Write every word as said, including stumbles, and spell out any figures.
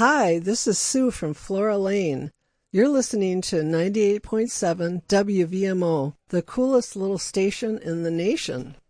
Hi, this is Sue from Flora Lane. You're listening to ninety-eight point seven W V M O, the coolest little station in the nation.